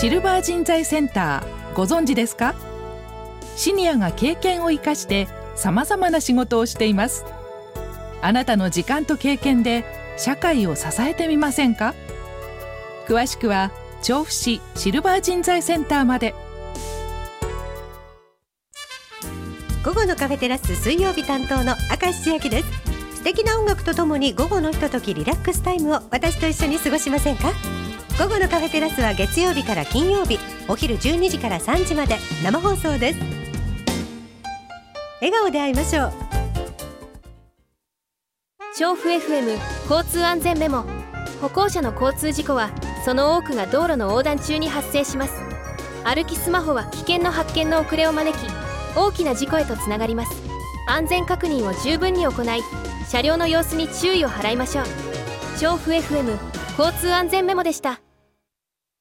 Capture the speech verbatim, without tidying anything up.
シルバー人材センター、ご存知ですか？シニアが経験を生かしてさまざまな仕事をしています。あなたの時間と経験で社会を支えてみませんか？詳しくは調布市シルバー人材センターまで。 午後のカフェテラス、水曜日担当の明石千秋です。素敵な音楽とともに午後のひとときリラックスタイムを私と一緒に過ごしませんか？午後のカフェテラスは月曜日から金曜日、お昼じゅうにじからさんじまで生放送です。笑顔で会いましょう。 調布 エフエム 交通安全メモ。歩行者の交通事故はその多くが道路の横断中に発生します。歩きスマホは危険の発見の遅れを招き、大きな事故へとつながります。安全確認を十分に行い、車両の様子に注意を払いましょう。調布 エフエム 交通安全メモでした。